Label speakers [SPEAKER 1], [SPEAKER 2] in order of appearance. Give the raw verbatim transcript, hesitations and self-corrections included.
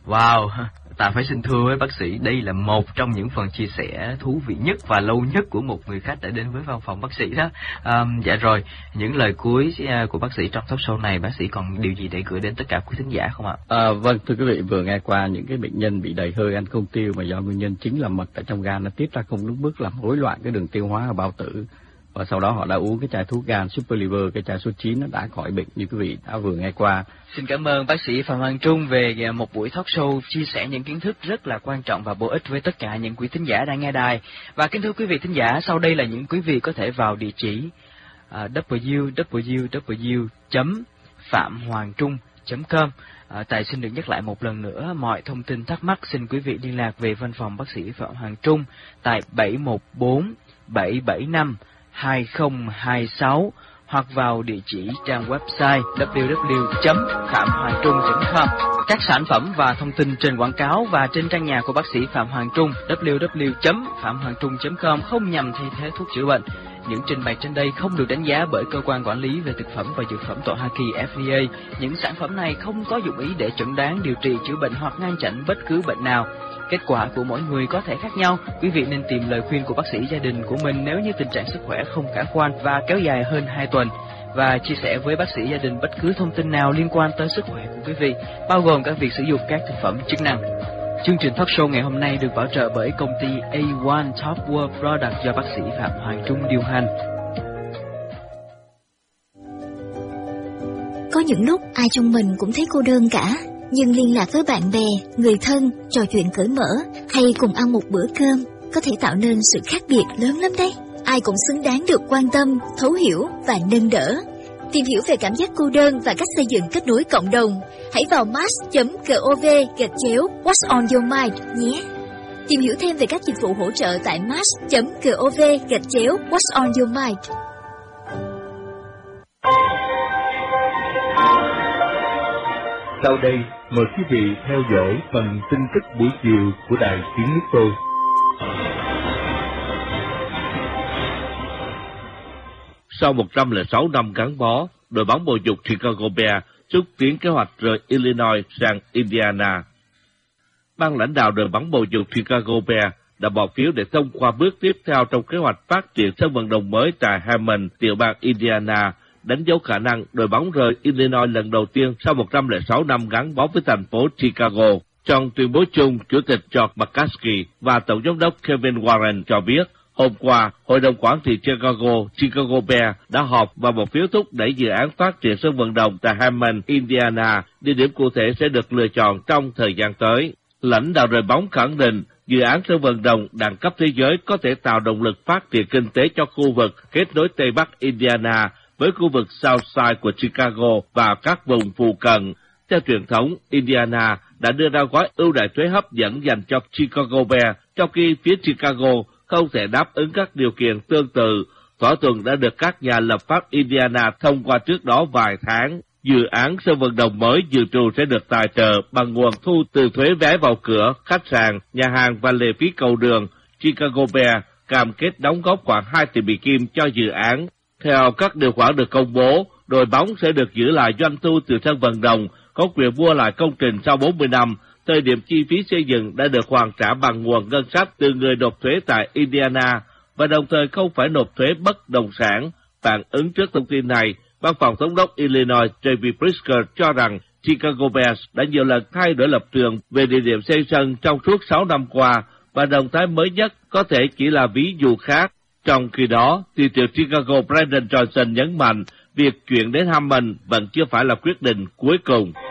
[SPEAKER 1] Wow, ta phải xin thưa với bác sĩ, đây là một trong những phần chia sẻ thú vị nhất và lâu nhất của một người khách đã đến với văn phòng bác sĩ đó. À, dạ rồi, những lời cuối của bác sĩ trong talk show này, bác sĩ còn điều gì để gửi đến tất cả quý thính giả không ạ?
[SPEAKER 2] À, vâng, thưa quý vị, vừa nghe qua những cái bệnh nhân bị đầy hơi ăn không tiêu mà do nguyên nhân chính là mật ở trong gan nó tiết ra không đúng mức, làm rối loạn cái đường tiêu hóa ở bao tử. Và sau đó họ đã uống cái chai thuốc gan Super Liver, cái chai số chín, nó đã khỏi bệnh như quý vị đã vừa nghe qua.
[SPEAKER 1] Xin cảm ơn bác sĩ Phạm Hoàng Trung về một buổi talk show chia sẻ những kiến thức rất là quan trọng và bổ ích với tất cả những quý thính giả đang nghe đài. Và kính thưa quý vị thính giả, sau đây là những quý vị có thể vào địa chỉ uh, w w w chấm phạm hoàng trung chấm com. À, Tài xin được nhắc lại một lần nữa, mọi thông tin thắc mắc xin quý vị liên lạc về văn phòng bác sĩ Phạm Hoàng Trung tại bảy một bốn bảy bảy năm hai không hai sáu hoặc vào địa chỉ trang website w w w chấm phạm hoàng trung chấm com. Các sản phẩm và thông tin trên quảng cáo và trên trang nhà của bác sĩ Phạm Hoàng Trung w w w chấm phạm hoàng trung chấm com không nhằm thay thế thuốc chữa bệnh. Những trình bày trên đây không được đánh giá bởi cơ quan quản lý về thực phẩm và dược phẩm tại Hoa Kỳ F D A. Những sản phẩm này không có dụng ý để chẩn đoán, điều trị, chữa bệnh hoặc ngăn chặn bất cứ bệnh nào. Kết quả của mỗi người có thể khác nhau. Quý vị nên tìm lời khuyên của bác sĩ gia đình của mình nếu như tình trạng sức khỏe không khả quan và kéo dài hơn hai tuần. Và chia sẻ với bác sĩ gia đình bất cứ thông tin nào liên quan tới sức khỏe của quý vị, bao gồm cả việc sử dụng các thực phẩm chức năng. Chương trình talk show ngày hôm nay được bảo trợ bởi công ty A một Top World Product do bác sĩ Phạm Hoàng Trung điều hành.
[SPEAKER 3] Có những lúc ai trong mình cũng thấy cô đơn cả, nhưng liên lạc với bạn bè, người thân, trò chuyện cởi mở hay cùng ăn một bữa cơm có thể tạo nên sự khác biệt lớn lắm đấy. Ai cũng xứng đáng được quan tâm, thấu hiểu và nâng đỡ. Tìm hiểu về cảm giác cô đơn và cách xây dựng kết nối cộng đồng, hãy vào mass chấm gov gạch chéo What's on your mind nhé. Tìm hiểu thêm về các dịch vụ hỗ trợ tại mass chấm gov gạch chéo What's on your mind.
[SPEAKER 4] Sau đây, mời quý vị theo dõi phần tin tức buổi chiều của Đài Tiếng Nước Tôi.
[SPEAKER 5] Sau một trăm lẻ sáu năm gắn bó, đội bóng bầu dục Chicago Bears xúc tiến kế hoạch rời Illinois sang Indiana. Ban lãnh đạo đội bóng bầu dục Chicago Bears đã bỏ phiếu để thông qua bước tiếp theo trong kế hoạch phát triển sân vận động mới tại Hammond, tiểu bang Indiana, đánh dấu khả năng đội bóng rời Illinois lần đầu tiên sau một trăm lẻ sáu năm gắn bó với thành phố Chicago. Trong tuyên bố chung, Chủ tịch George McCaskey và Tổng giám đốc Kevin Warren cho biết, hôm qua, Hội đồng Quản trị Chicago, Chicago Bears đã họp và bỏ phiếu thúc đẩy dự án phát triển sân vận động tại Hammond, Indiana. Địa điểm cụ thể sẽ được lựa chọn trong thời gian tới. Lãnh đạo đội bóng khẳng định, dự án sân vận động đẳng cấp thế giới có thể tạo động lực phát triển kinh tế cho khu vực kết nối Tây Bắc Indiana với khu vực Southside của Chicago và các vùng phụ cận. Theo truyền thống, Indiana đã đưa ra gói ưu đãi thuế hấp dẫn dành cho Chicago Bears, trong khi phía Chicago không thể đáp ứng các điều kiện tương tự. Thỏa thuận đã được các nhà lập pháp Indiana thông qua trước đó vài tháng. Dự án sân vận động mới dự trù sẽ được tài trợ bằng nguồn thu từ thuế vé vào cửa, khách sạn, nhà hàng và lệ phí cầu đường. Chicago Bears cam kết đóng góp khoảng hai tỷ Mỹ Kim cho dự án. Theo các điều khoản được công bố, đội bóng sẽ được giữ lại doanh thu từ sân vận động, có quyền mua lại công trình sau bốn mươi năm. Thời điểm chi phí xây dựng đã được hoàn trả bằng nguồn ngân sách từ người nộp thuế tại Indiana và đồng thời không phải nộp thuế bất động sản. Phản ứng trước thông tin này, Văn phòng Thống đốc Illinois J B Pritzker cho rằng Chicago Bears đã nhiều lần thay đổi lập trường về địa điểm xây sân trong suốt sáu năm qua và động thái mới nhất có thể chỉ là ví dụ khác. Trong khi đó, thị trưởng Chicago Brandon Johnson nhấn mạnh việc chuyển đến Hammond vẫn chưa phải là quyết định cuối cùng.